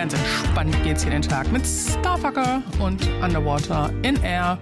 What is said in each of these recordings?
Ganz entspannt geht's hier den Tag mit Starfucker und Underwater in Air.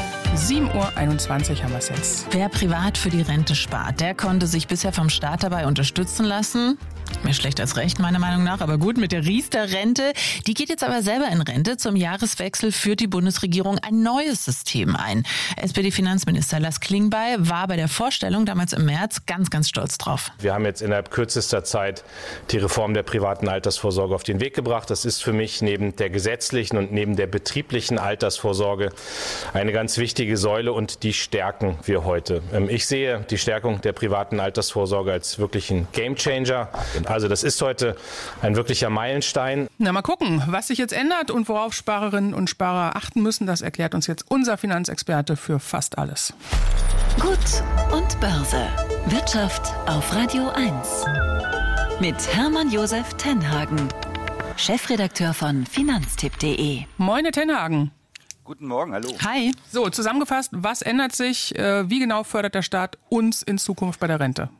7:21 Uhr haben wir es jetzt. Wer privat für die Rente spart, der konnte sich bisher vom Staat dabei unterstützen lassen. Mehr schlecht als recht, meiner Meinung nach. Aber gut, mit der Riester-Rente. Die geht jetzt aber selber in Rente. Zum Jahreswechsel führt die Bundesregierung ein neues System ein. SPD-Finanzminister Lars Klingbeil war bei der Vorstellung damals im März ganz, ganz stolz drauf. Wir haben jetzt innerhalb kürzester Zeit die Reform der privaten Altersvorsorge auf den Weg gebracht. Das ist für mich neben der gesetzlichen und neben der betrieblichen Altersvorsorge eine ganz wichtige Säule und die stärken wir heute. Ich sehe die Stärkung der privaten Altersvorsorge als wirklichen Gamechanger. Also das ist heute ein wirklicher Meilenstein. Na, mal gucken, was sich jetzt ändert und worauf Sparerinnen und Sparer achten müssen. Das erklärt uns jetzt unser Finanzexperte für fast alles. Gut und Börse. Wirtschaft auf Radio 1. Mit Hermann Josef Tenhagen, Chefredakteur von Finanztipp.de. Moin, Herr Tenhagen. Guten Morgen, hallo. Hi. So, zusammengefasst, was ändert sich? Wie genau fördert der Staat uns in Zukunft bei der Rente?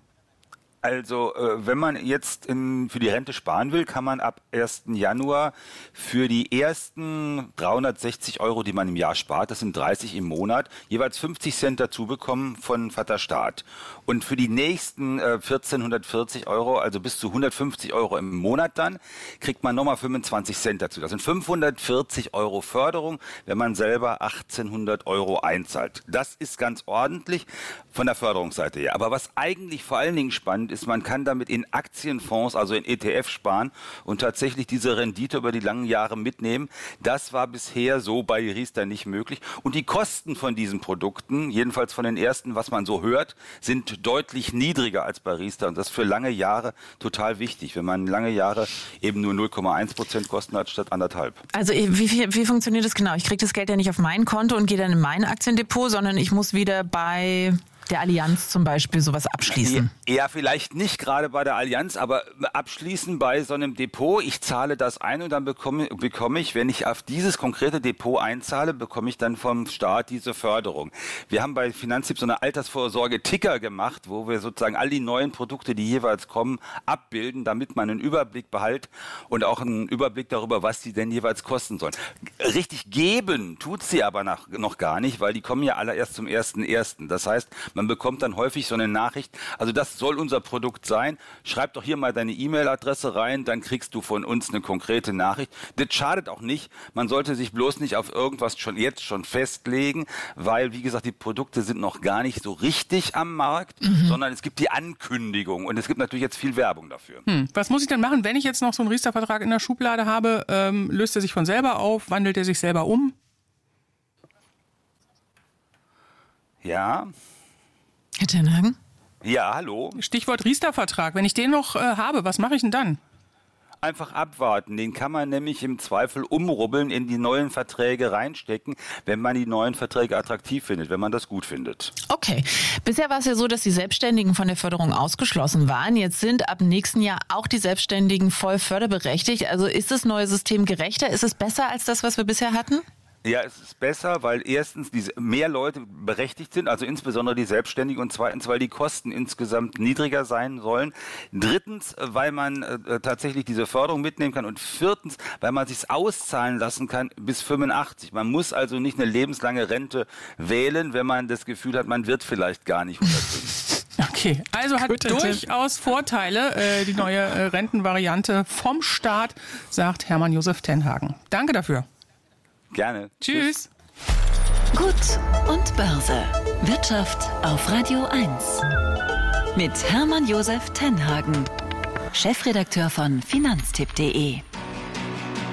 Also, wenn man jetzt für die Rente sparen will, kann man ab 1. Januar für die ersten 360 Euro, die man im Jahr spart, das sind 30 im Monat, jeweils 50 Cent dazu bekommen von Vater Staat. Und für die nächsten 1440 Euro, also bis zu 150 Euro im Monat dann, kriegt man nochmal 25 Cent dazu. Das sind 540 Euro Förderung, wenn man selber 1800 Euro einzahlt. Das ist ganz ordentlich von der Förderungsseite her. Aber was eigentlich vor allen Dingen spannend ist, man kann damit in Aktienfonds, also in ETF sparen und tatsächlich diese Rendite über die langen Jahre mitnehmen. Das war bisher so bei Riester nicht möglich. Und die Kosten von diesen Produkten, jedenfalls von den ersten, was man so hört, sind deutlich niedriger als bei Riester. Und das ist für lange Jahre total wichtig, wenn man lange Jahre eben nur 0,1% Kosten hat statt 1,5. Also wie funktioniert das genau? Ich kriege das Geld ja nicht auf mein Konto und gehe dann in mein Aktiendepot, sondern ich muss wieder bei der Allianz zum Beispiel sowas abschließen. Ja, vielleicht nicht gerade bei der Allianz, aber abschließen bei so einem Depot. Ich zahle das ein und dann bekomme ich, wenn ich auf dieses konkrete Depot einzahle, bekomme ich dann vom Staat diese Förderung. Wir haben bei Finanztipp so eine Altersvorsorge-Ticker gemacht, wo wir sozusagen all die neuen Produkte, die jeweils kommen, abbilden, damit man einen Überblick behält und auch einen Überblick darüber, was die denn jeweils kosten sollen. Richtig geben tut sie aber noch gar nicht, weil die kommen ja alle erst zum 1.1. Das heißt, man bekommt dann häufig so eine Nachricht, also das soll unser Produkt sein, schreib doch hier mal deine E-Mail-Adresse rein, dann kriegst du von uns eine konkrete Nachricht. Das schadet auch nicht, man sollte sich bloß nicht auf irgendwas jetzt schon festlegen, weil, wie gesagt, die Produkte sind noch gar nicht so richtig am Markt, sondern es gibt die Ankündigung und es gibt natürlich jetzt viel Werbung dafür. Was muss ich denn machen, wenn ich jetzt noch so einen Riester-Vertrag in der Schublade habe? Löst er sich von selber auf? Wandelt er sich selber um? Ja. Herr Tenhagen? Ja, hallo. Stichwort Riester-Vertrag. Wenn ich den noch habe, was mache ich denn dann? Einfach abwarten. Den kann man nämlich im Zweifel umrubbeln, in die neuen Verträge reinstecken, wenn man die neuen Verträge attraktiv findet, wenn man das gut findet. Okay. Bisher war es ja so, dass die Selbstständigen von der Förderung ausgeschlossen waren. Jetzt sind ab nächsten Jahr auch die Selbstständigen voll förderberechtigt. Also ist das neue System gerechter? Ist es besser als das, was wir bisher hatten? Ja, es ist besser, weil erstens mehr Leute berechtigt sind, also insbesondere die Selbstständigen, und zweitens, weil die Kosten insgesamt niedriger sein sollen. Drittens, weil man tatsächlich diese Förderung mitnehmen kann, und viertens, weil man sich's auszahlen lassen kann bis 85. Man muss also nicht eine lebenslange Rente wählen, wenn man das Gefühl hat, man wird vielleicht gar nicht 105. Okay, also hat durchaus Vorteile, die neue Rentenvariante vom Staat, sagt Hermann Josef Tenhagen. Danke dafür. Gerne. Tschüss. Gut und Börse. Wirtschaft auf Radio 1. Mit Hermann Josef Tenhagen, Chefredakteur von Finanztipp.de.